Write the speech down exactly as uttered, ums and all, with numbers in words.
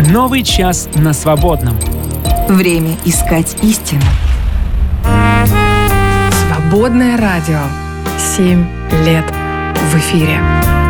Новый час на свободном. Время искать истину. Свободное радио. Семь лет в эфире.